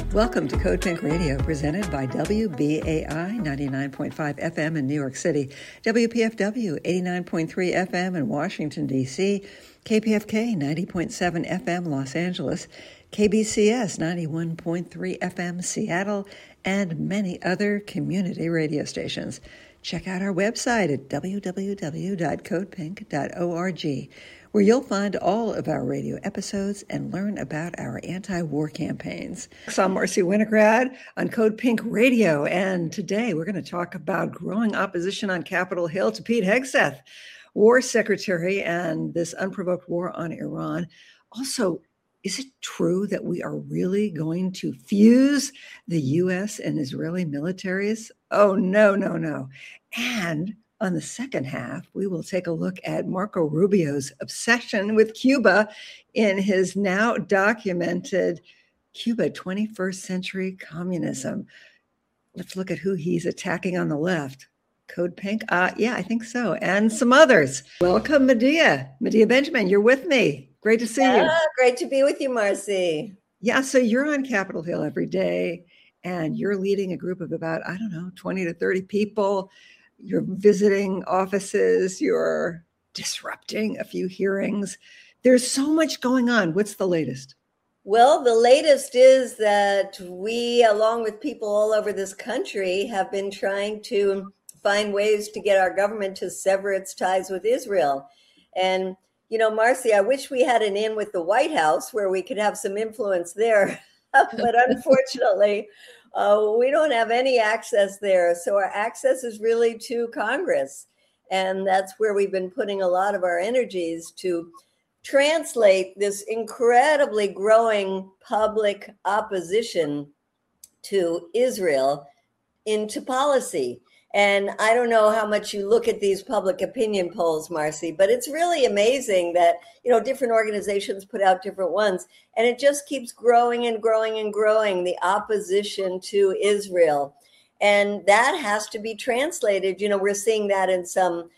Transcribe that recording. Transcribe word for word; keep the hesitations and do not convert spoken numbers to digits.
Welcome to Code Pink Radio, presented by W B A I ninety-nine point five F M in New York City, W P F W eighty-nine point three F M in Washington, D C, K P F K ninety point seven F M Los Angeles, K B C S ninety-one point three F M Seattle, and many other community radio stations. Check out our website at w w w dot code pink dot org, where you'll find all of our radio episodes and learn about our anti-war campaigns. I'm Marcy Winograd on Code Pink Radio, and today we're going to talk about growing opposition on Capitol Hill to Pete Hegseth, War Secretary, and this unprovoked war on Iran. Also, is it true that we are really going to fuse the U S and Israeli militaries? Oh, no, no, no. And on the second half, we will take a look at Marco Rubio's obsession with Cuba in his now documented Cuba twenty-first Century Communism. Let's look at who he's attacking on the left. Code Pink? Uh, yeah, I think so. And some others. Welcome, Medea. Medea Benjamin, you're with me. Great to see yeah, you. Great to be with you, Marcy. Yeah, so you're on Capitol Hill every day, and you're leading a group of about, I don't know, twenty to thirty people. You're visiting offices. You're disrupting a few hearings. There's so much going on. What's the latest? Well, the latest is that we, along with people all over this country, have been trying to find ways to get our government to sever its ties with Israel. And, you know, Marcy, I wish we had an in with the White House where we could have some influence there. But unfortunately, uh, we don't have any access there. So our access is really to Congress. And that's where we've been putting a lot of our energies to translate this incredibly growing public opposition to Israel into policy. And I don't know how much you look at these public opinion polls, Marcy, but it's really amazing that, you know, different organizations put out different ones, and it just keeps growing and growing and growing, the opposition to Israel. And that has to be translated. You know, we're seeing that in some